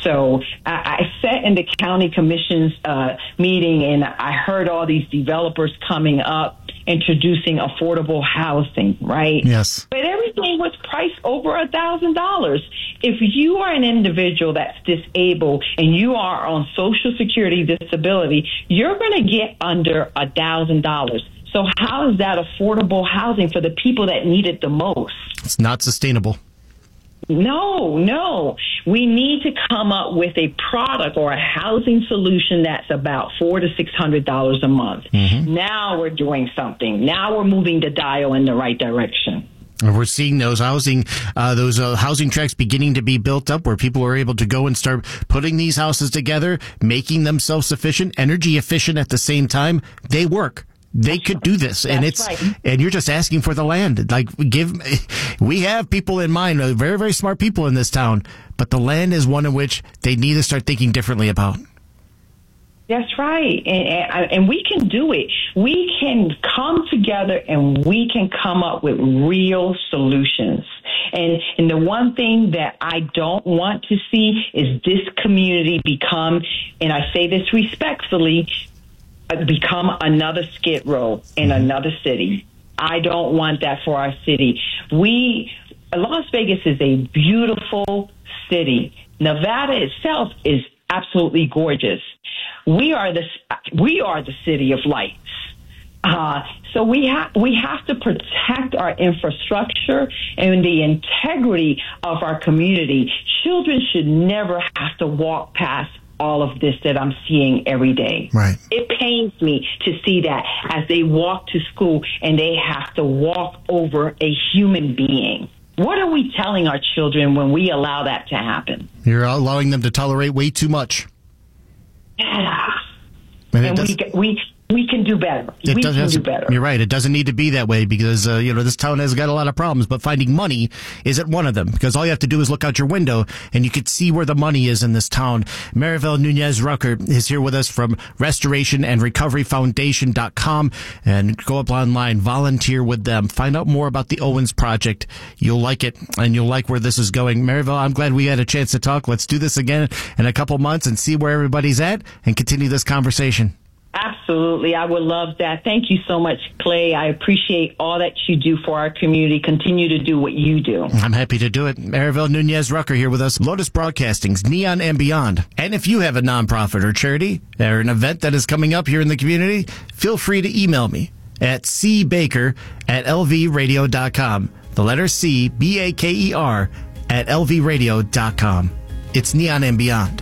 So I sat in the county commission's meeting, and I heard all these developers coming up introducing affordable housing, right? Yes. But everything was priced over $1,000. If you are an individual that's disabled and you are on Social Security disability, you're going to get under $1,000. So how is that affordable housing for the people that need it the most? It's not sustainable. No. We need to come up with a product or a housing solution that's about $400 to $600 a month. Mm-hmm. Now we're doing something. Now we're moving the dial in the right direction. And we're seeing those housing tracts beginning to be built up where people are able to go and start putting these houses together, making them self-sufficient, energy efficient at the same time. They work. They could do this, and and you're just asking for the land. We have people in mind, very, very smart people in this town, but the land is one in which they need to start thinking differently about. That's right, and we can do it. We can come together and we can come up with real solutions. And the one thing that I don't want to see is this community become, and I say this respectfully, become another Skid Row in another city. I don't want that for our city. Las Vegas is a beautiful city. Nevada itself is absolutely gorgeous. We are the city of lights. So we have to protect our infrastructure and the integrity of our community. Children should never have to walk past all of this that I'm seeing every day. Right. It pains me to see that as they walk to school and they have to walk over a human being. What are we telling our children when we allow that to happen? You're allowing them to tolerate way too much. Yeah. And we can do better. We can do better. You're right. It doesn't need to be that way because, this town has got a lot of problems, but finding money isn't one of them because all you have to do is look out your window and you can see where the money is in this town. Maribel Nunez Rucker is here with us from Restoration and Recovery Foundation.com, and go up online, volunteer with them, find out more about the Owens Project. You'll like it and you'll like where this is going. Maribel, I'm glad we had a chance to talk. Let's do this again in a couple months and see where everybody's at and continue this conversation. Absolutely. I would love that. Thank you so much, Clay. I appreciate all that you do for our community. Continue to do what you do. I'm happy to do it. Maribel Nunez Rucker here with us. Lotus Broadcasting's Neon and Beyond. And if you have a nonprofit or charity or an event that is coming up here in the community, feel free to email me at cbaker@lvradio.com. The letter C, BAKER @lvradio.com. It's Neon and Beyond.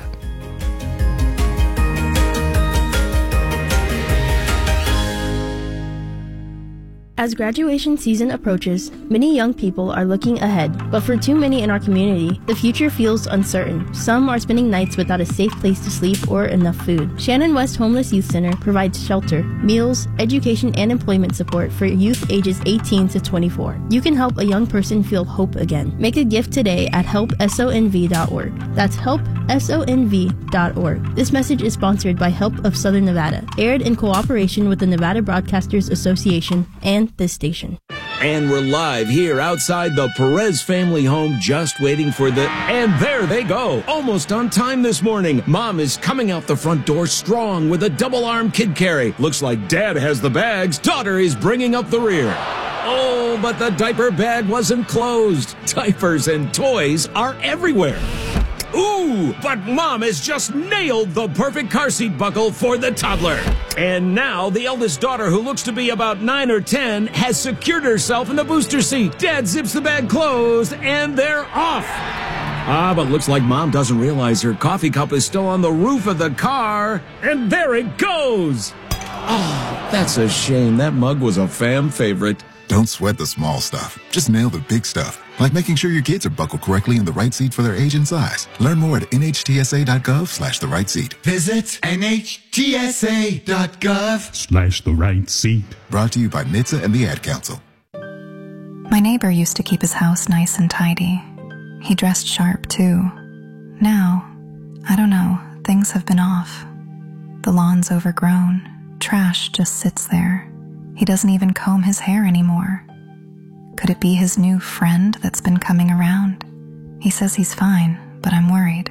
As graduation season approaches, many young people are looking ahead, but for too many in our community, the future feels uncertain. Some are spending nights without a safe place to sleep or enough food. Shannon West Homeless Youth Center provides shelter, meals, education, and employment support for youth ages 18 to 24. You can help a young person feel hope again. Make a gift today at helpsonv.org. That's helpsonv.org. This message is sponsored by Help of Southern Nevada, aired in cooperation with the Nevada Broadcasters Association and this station. And we're live here outside the Perez family home, just waiting for and there they go, almost on time this morning. Mom is coming out the front door strong with a double-arm kid carry. Looks like Dad has the bags. Daughter is bringing up the rear. Oh, but the diaper bag wasn't closed. Diapers and toys are everywhere. Ooh, but Mom has just nailed the perfect car seat buckle for the toddler. And now the eldest daughter, who looks to be about 9 or 10, has secured herself in the booster seat. Dad zips the bag closed, and they're off. But looks like Mom doesn't realize her coffee cup is still on the roof of the car. And there it goes. Oh, that's a shame. That mug was a fam favorite. Don't sweat the small stuff. Just nail the big stuff, like making sure your kids are buckled correctly in the right seat for their age and size. Learn more at nhtsa.gov/the right seat. Visit nhtsa.gov/the right seat. Brought to you by NHTSA and the Ad Council. My neighbor used to keep his house nice and tidy. He dressed sharp, too. Now, I don't know, things have been off. The lawn's overgrown. Trash just sits there. He doesn't even comb his hair anymore. Could it be his new friend that's been coming around? He says he's fine, but I'm worried.